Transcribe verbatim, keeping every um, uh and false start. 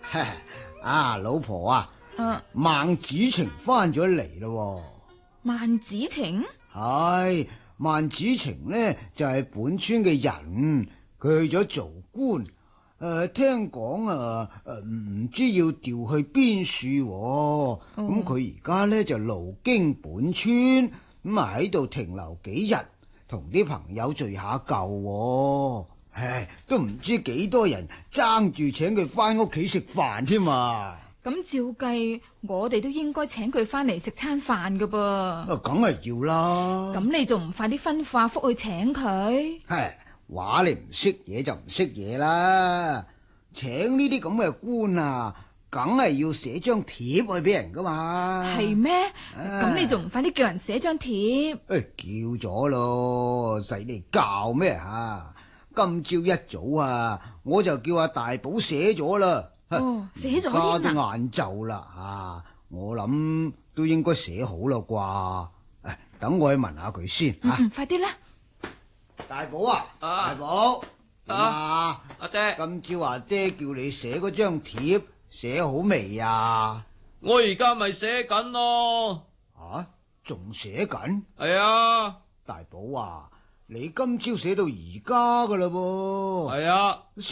啊，老婆啊， 啊， 孟子晴翻咗嚟咯。 萬子晴？ 係孟子晴呢，就係、是、本村嘅人，佢去咗做官。誒、呃，聽講啊，誒唔知要調去邊處、啊，咁佢而家呢，就路經本村，咁啊喺度停留幾日，同啲朋友聚下舊。唉，都唔知幾多人爭住請佢翻屋企食飯添啊！ 咁照計，我哋都應該請佢翻嚟食餐飯噶噃。 啊，梗係要啦。 咁你仲唔快啲吩咐阿福去請佢？ 係話你唔識嘢就唔識嘢啦。請呢啲咁嘅官啊，梗係要寫張帖去俾人噶嘛。 係咩？咁、 啊、 你仲唔快啲叫人寫張帖？ 誒、哎，叫咗咯，使你教咩吓？今朝一早啊，我就叫阿大寶寫咗啦。 哦，寫咗添啊！都啊！ 晏晝啦，啊，我諗都應該寫好啦啩。誒，等我去問下佢先吓。 嗯，快啲啦！ 大寶啊， 啊大寶，點啊？ 阿爹， 今朝阿爹叫你寫嗰張帖，寫好未啊？ 我而家咪寫緊咯。 啊，仲寫緊？ 係啊， 大寶啊，你今朝寫到而家噶啦噃。 係啊。